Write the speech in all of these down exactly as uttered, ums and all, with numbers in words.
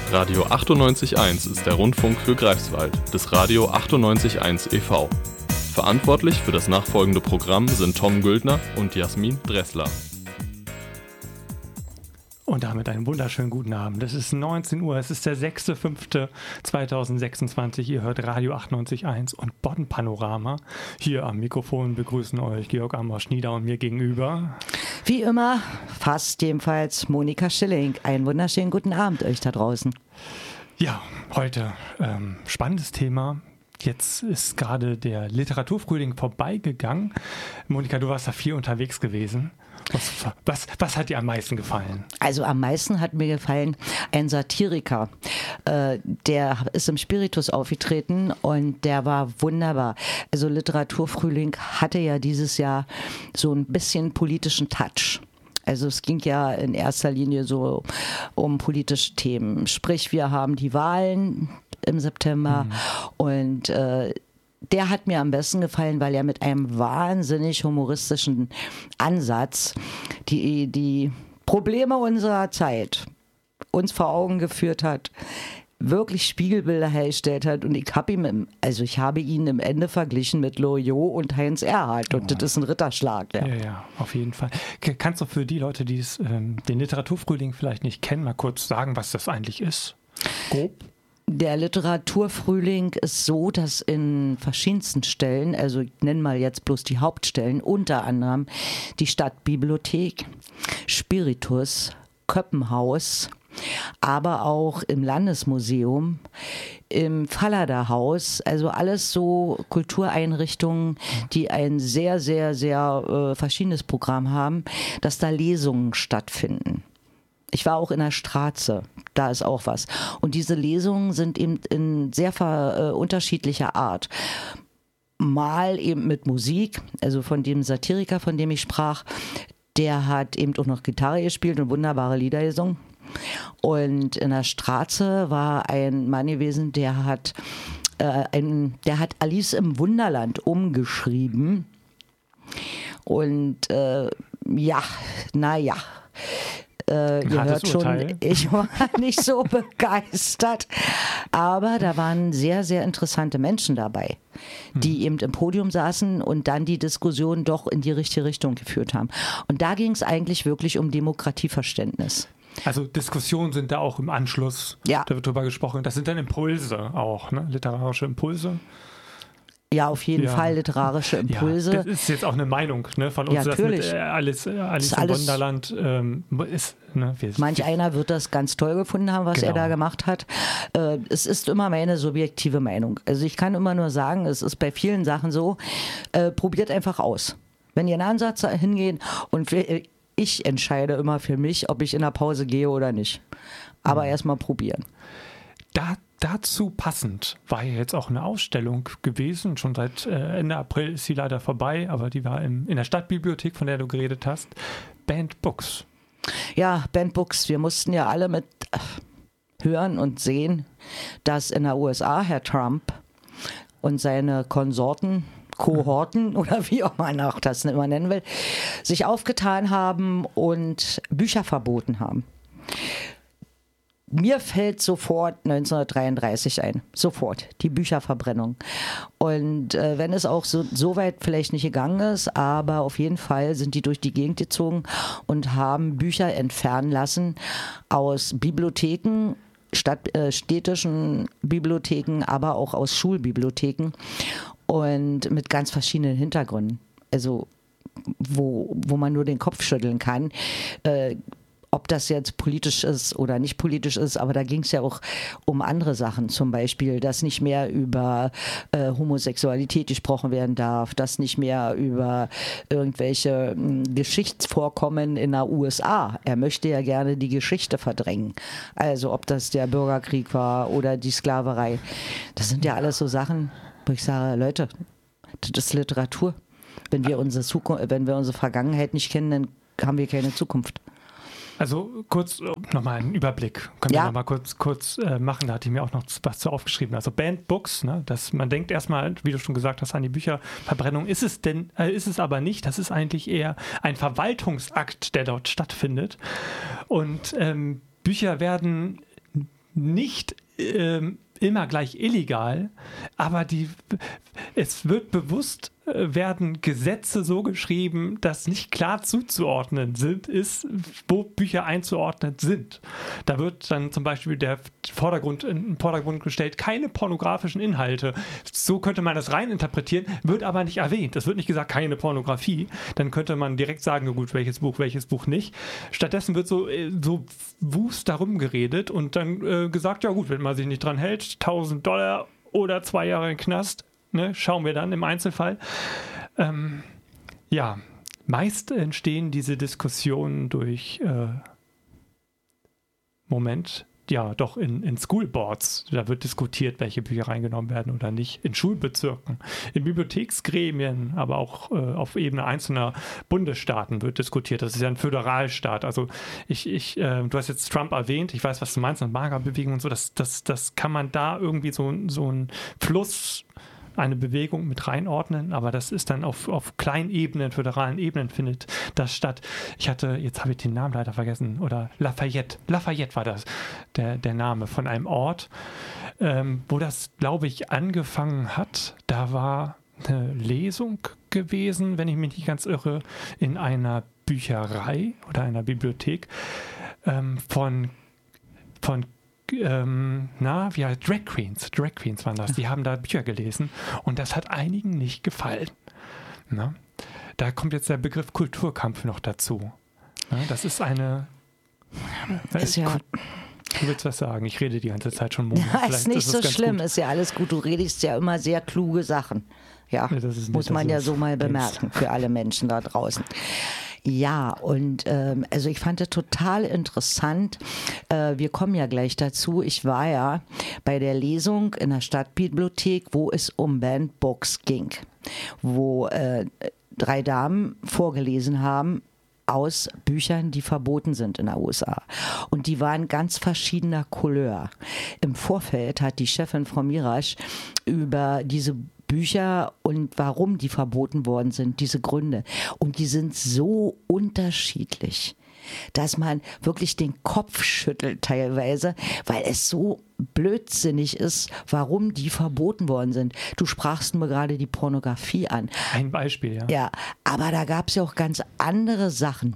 Radio achtundneunzig Komma eins ist der Rundfunk für Greifswald des Radio achtundneunzig Komma eins e V Verantwortlich für das nachfolgende Programm sind Tom Güldner und Jasmin Dressler. Und damit einen wunderschönen guten Abend. Es ist neunzehn Uhr, es ist der sechster fünfter zweitausendsechsundzwanzig. Ihr hört Radio achtundneunzig Komma eins und Boddenpanorama. Hier am Mikrofon begrüßen euch Georg Amrosch-Nieder und mir gegenüber. Wie immer, fast jedenfalls Monika Schilling. Einen wunderschönen guten Abend euch da draußen. Ja, heute ähm, spannendes Thema. Jetzt ist gerade der Literaturfrühling vorbeigegangen. Monika, du warst da viel unterwegs gewesen. Was, was, was hat dir am meisten gefallen? Also am meisten hat mir gefallen ein Satiriker, äh, der ist im Spiritus aufgetreten und der war wunderbar. Also Literaturfrühling hatte ja dieses Jahr so ein bisschen politischen Touch. Also es ging ja in erster Linie so um politische Themen. Sprich, wir haben die Wahlen im September mhm. und äh, der hat mir am besten gefallen, weil er mit einem wahnsinnig humoristischen Ansatz die, die Probleme unserer Zeit uns vor Augen geführt hat, wirklich Spiegelbilder hergestellt hat. Und ich habe ihm, im, also ich habe ihn im Ende verglichen mit Loriot und Heinz Erhardt. Und oh. das ist ein Ritterschlag. Ja. ja, ja, auf jeden Fall. Kannst du für die Leute, die es, ähm, den Literaturfrühling vielleicht nicht kennen, mal kurz sagen, was das eigentlich ist? Grob? Der Literaturfrühling ist so, dass in verschiedensten Stellen, also ich nenne mal jetzt bloß die Hauptstellen, unter anderem die Stadtbibliothek, Spiritus, Köppenhaus, aber auch im Landesmuseum, im Fallada-Haus, also alles so Kultureinrichtungen, die ein sehr, sehr, sehr äh, verschiedenes Programm haben, dass da Lesungen stattfinden. Ich war auch in der Straße, da ist auch was. Und diese Lesungen sind eben in sehr ver, äh, unterschiedlicher Art. Mal eben mit Musik, also von dem Satiriker, von dem ich sprach, der hat eben auch noch Gitarre gespielt und wunderbare Lieder gesungen. Und in der Straße war ein Mann gewesen, der hat, äh, ein, der hat Alice im Wunderland umgeschrieben. Und äh, ja, naja. Äh, ihr hört schon, Urteil. Ich war nicht so begeistert, aber da waren sehr, sehr interessante Menschen dabei, die hm. eben im Podium saßen und dann die Diskussion doch in die richtige Richtung geführt haben. Und da ging es eigentlich wirklich um Demokratieverständnis. Also Diskussionen sind da auch im Anschluss, ja. da wird drüber gesprochen. Das sind dann Impulse auch, ne? Literarische Impulse. Ja, auf jeden ja. Fall literarische Impulse. Ja, das ist jetzt auch eine Meinung, ne, von uns, ja, das mit äh, Alice, äh, Alice im Wunderland ähm, ist. Ne, manch einer wird das ganz toll gefunden haben, was genau. er da gemacht hat. Äh, es ist immer meine subjektive Meinung. Also ich kann immer nur sagen, es ist bei vielen Sachen so, äh, probiert einfach aus. Wenn ihr einen Ansatz hingehen und ich entscheide immer für mich, ob ich in der Pause gehe oder nicht. Aber mhm. erstmal probieren. Da Dazu passend war ja jetzt auch eine Ausstellung gewesen. Schon seit äh, Ende April ist sie leider vorbei, aber die war im, in der Stadtbibliothek, von der du geredet hast. Banned Books. Ja, Banned Books. Wir mussten ja alle mit hören und sehen, dass in der U S A Herr Trump und seine Konsorten, Kohorten oder wie auch man auch das immer nennen will, sich aufgetan haben und Bücher verboten haben. Mir fällt sofort neunzehnhundertdreiunddreißig ein, sofort, die Bücherverbrennung. Und äh, wenn es auch so, so weit vielleicht nicht gegangen ist, aber auf jeden Fall sind die durch die Gegend gezogen und haben Bücher entfernen lassen aus Bibliotheken, Stadt, äh, städtischen Bibliotheken, aber auch aus Schulbibliotheken und mit ganz verschiedenen Hintergründen. Also wo, wo man nur den Kopf schütteln kann. Äh, Ob das jetzt politisch ist oder nicht politisch ist, aber da ging es ja auch um andere Sachen, zum Beispiel, dass nicht mehr über äh, Homosexualität gesprochen werden darf, dass nicht mehr über irgendwelche mh, Geschichtsvorkommen in der U S A. Er möchte ja gerne die Geschichte verdrängen. Also ob das der Bürgerkrieg war oder die Sklaverei. Das sind ja alles so Sachen, wo ich sage, Leute, das ist Literatur. Wenn wir unsere Zukunft, wenn wir unsere Vergangenheit nicht kennen, dann haben wir keine Zukunft. Also kurz nochmal einen Überblick. Können ja. wir nochmal kurz, kurz äh, machen, da hatte ich mir auch noch was zu aufgeschrieben. Also Banned Books, ne, dass man denkt erstmal, wie du schon gesagt hast, an die Bücherverbrennung. Ist es denn, äh, ist es aber nicht. Das ist eigentlich eher ein Verwaltungsakt, der dort stattfindet. Und ähm, Bücher werden nicht ähm, immer gleich illegal, aber die, es wird bewusst äh, werden Gesetze so geschrieben, dass nicht klar zuzuordnen sind, ist, wo Bücher einzuordnen sind. Da wird dann zum Beispiel der Vordergrund, in den Vordergrund gestellt, keine pornografischen Inhalte. So könnte man das rein interpretieren, wird aber nicht erwähnt. Es wird nicht gesagt, keine Pornografie. Dann könnte man direkt sagen, na gut, welches Buch, welches Buch nicht. Stattdessen wird so, so wust darum geredet und dann äh, gesagt, ja gut, wenn man sich nicht dran hält, tausend Dollar oder zwei Jahre in den Knast, ne, schauen wir dann im Einzelfall. Ähm, ja, meist entstehen diese Diskussionen durch äh, Moment, ja, doch in, in Schoolboards. Da wird diskutiert, welche Bücher reingenommen werden oder nicht. In Schulbezirken, in Bibliotheksgremien, aber auch äh, auf Ebene einzelner Bundesstaaten wird diskutiert. Das ist ja ein Föderalstaat. Also ich, ich, äh, du hast jetzt Trump erwähnt, ich weiß, was du meinst, und Magerbewegung und so, das, das, das kann man da irgendwie so, so einen Fluss, eine Bewegung mit reinordnen, aber das ist dann auf, auf kleinen Ebenen, föderalen Ebenen findet das statt. Ich hatte, jetzt habe ich den Namen leider vergessen, oder Lafayette, Lafayette war das, der, der Name von einem Ort, ähm, wo das, glaube ich, angefangen hat. Da war eine Lesung gewesen, wenn ich mich nicht ganz irre, in einer Bücherei oder einer Bibliothek ähm, von, von Ähm, na, wie heißt Drag Queens, Drag Queens waren das, die haben da Bücher gelesen und das hat einigen nicht gefallen. Na? Da kommt jetzt der Begriff Kulturkampf noch dazu. Na, das ist eine ist ja, du willst was sagen, ich rede die ganze Zeit schon Monate. Ja, ist nicht ist so schlimm, gut. Ist ja alles gut, du redest ja immer sehr kluge Sachen. Ja, ja nicht, muss man ja so mal bemerken für alle Menschen da draußen. Ja, und ähm, also ich fand das total interessant. Äh, wir kommen ja gleich dazu. Ich war ja bei der Lesung in der Stadtbibliothek, wo es um Banned Books ging, wo äh, drei Damen vorgelesen haben aus Büchern, die verboten sind in der U S A. Und die waren ganz verschiedener Couleur. Im Vorfeld hat die Chefin Frau Mirasch über diese Bücher und warum die verboten worden sind, diese Gründe. Und die sind so unterschiedlich, dass man wirklich den Kopf schüttelt teilweise, weil es so blödsinnig ist, warum die verboten worden sind. Du sprachst nur gerade die Pornografie an. Ein Beispiel, ja. Ja, aber da gab es ja auch ganz andere Sachen,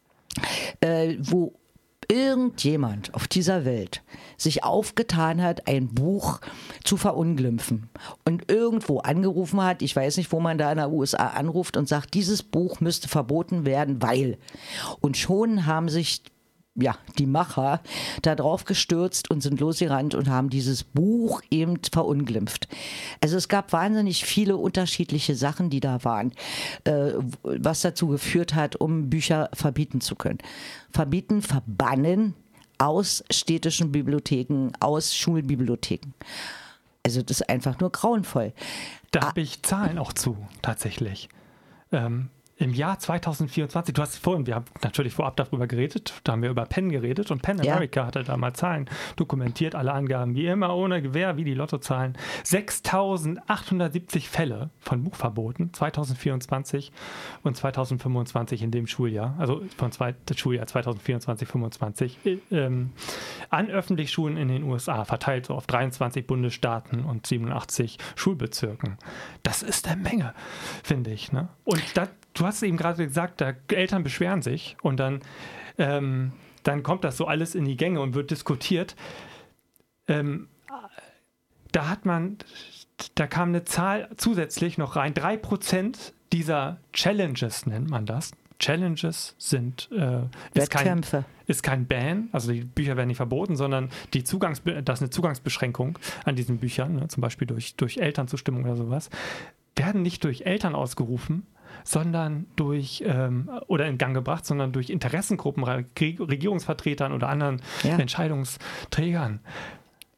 äh, wo irgendjemand auf dieser Welt sich aufgetan hat, ein Buch zu verunglimpfen und irgendwo angerufen hat, ich weiß nicht, wo man da in der U S A anruft und sagt, dieses Buch müsste verboten werden, weil. Und schon haben sich ja, die Macher da drauf gestürzt und sind losgerannt und haben dieses Buch eben verunglimpft. Also es gab wahnsinnig viele unterschiedliche Sachen, die da waren, äh, was dazu geführt hat, um Bücher verbieten zu können. Verbieten, verbannen aus städtischen Bibliotheken, aus Schulbibliotheken. Also das ist einfach nur grauenvoll. Da habe ich Zahlen auch zu, tatsächlich. Ähm, Im Jahr zwanzig vierundzwanzig, du hast vorhin, wir haben natürlich vorab darüber geredet, da haben wir über Penn geredet und Penn America ja. hatte da mal Zahlen dokumentiert, alle Angaben wie immer, ohne Gewähr, wie die Lottozahlen. sechstausendachthundertsiebzig Fälle von Buchverboten zwanzig vierundzwanzig und zwanzig fünfundzwanzig in dem Schuljahr, also von zwei, das Schuljahr zwanzig vierundzwanzig fünfundzwanzig, ähm, an Öffentlichschulen in den U S A, verteilt so auf dreiundzwanzig Bundesstaaten und siebenundachtzig Schulbezirken. Das ist eine Menge, finde ich. Ne? Und das Du hast eben gerade gesagt, da Eltern beschweren sich und dann, ähm, dann kommt das so alles in die Gänge und wird diskutiert. Ähm, da hat man, da kam eine Zahl zusätzlich noch rein. Drei Prozent dieser Challenges nennt man das. Challenges sind äh, ist, kein, ist kein Ban, also die Bücher werden nicht verboten, sondern die Zugangs, das ist eine Zugangsbeschränkung an diesen Büchern, ne, zum Beispiel durch, durch Elternzustimmung oder sowas, werden nicht durch Eltern ausgerufen, sondern durch, ähm, oder in Gang gebracht, sondern durch Interessengruppen, Regierungsvertretern oder anderen ja. Entscheidungsträgern.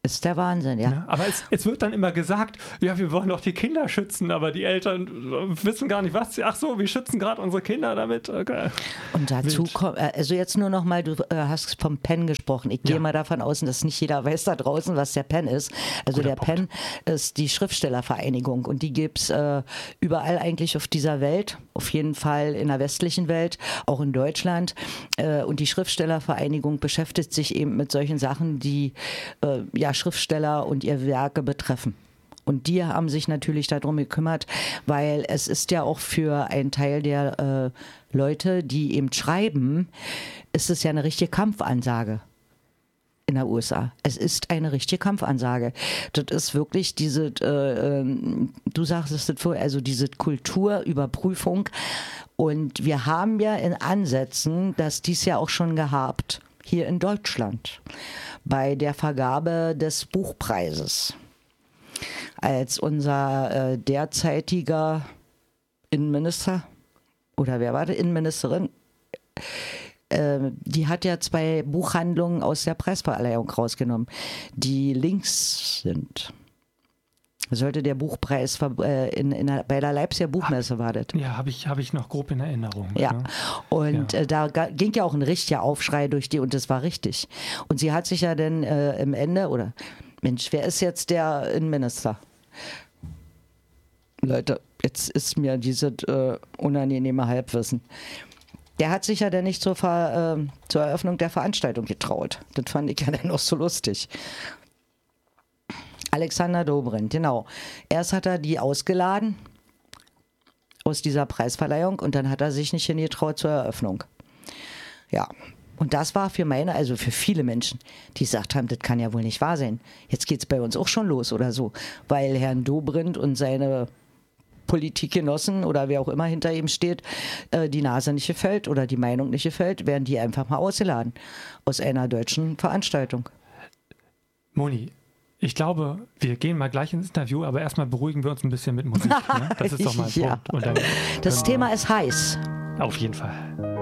Ist der Wahnsinn, ja. Ja, aber es, es wird dann immer gesagt, ja, wir wollen doch die Kinder schützen, aber die Eltern wissen gar nicht, was sie, ach so, wir schützen gerade unsere Kinder damit. Okay. Und dazu kommt, also jetzt nur noch mal, du äh, hast vom Pen gesprochen. Ich gehe Ja. mal davon aus, dass nicht jeder weiß da draußen, was der Pen ist. Also Guter der Punkt. Pen ist die Schriftstellervereinigung und die gibt es äh, überall eigentlich auf dieser Welt, auf jeden Fall in der westlichen Welt, auch in Deutschland. Äh, und die Schriftstellervereinigung beschäftigt sich eben mit solchen Sachen, die äh, ja Schriftsteller und ihr Werke betreffen. Und die haben sich natürlich darum gekümmert, weil es ist ja auch für einen Teil der äh, Leute, die eben schreiben, ist es ja eine richtige Kampfansage in der U S A. Es ist eine richtige Kampfansage. Das ist wirklich diese, äh, äh, du sagst es vorher, also diese Kulturüberprüfung. Und wir haben ja in Ansätzen das dies ja auch schon gehabt, hier in Deutschland, bei der Vergabe des Buchpreises. Als unser äh, derzeitiger Innenminister, oder wer war die Innenministerin, äh, die hat ja zwei Buchhandlungen aus der Preisverleihung rausgenommen, die links sind. Sollte der Buchpreis ver- äh, in, in der, bei der Leipziger Buchmesse war das. Ja, habe ich, hab ich noch grob in Erinnerung. Ja, Ne? und Ja. Äh, da ga- ging ja auch ein richtiger Aufschrei durch die und das war richtig. Und sie hat sich ja dann äh, im Ende, oder Mensch, wer ist jetzt der Innenminister? Leute, jetzt ist mir dieses äh, unangenehme Halbwissen. Der hat sich ja dann nicht zur, Ver, äh, zur Eröffnung der Veranstaltung getraut. Das fand ich ja dann noch so lustig. Alexander Dobrindt, genau. Erst hat er die ausgeladen aus dieser Preisverleihung und dann hat er sich nicht hingetraut zur Eröffnung. Ja, und das war für meine, also für viele Menschen, die gesagt haben, das kann ja wohl nicht wahr sein. Jetzt geht es bei uns auch schon los oder so, weil Herrn Dobrindt und seine Politikgenossen oder wer auch immer hinter ihm steht, äh, die Nase nicht gefällt oder die Meinung nicht gefällt, werden die einfach mal ausgeladen aus einer deutschen Veranstaltung. Moni, ich glaube, wir gehen mal gleich ins Interview, aber erstmal beruhigen wir uns ein bisschen mit Musik. Ne? Das ist doch mal ein Ja. Punkt. Und dann Das können wir- Thema ist heiß. Auf jeden Fall.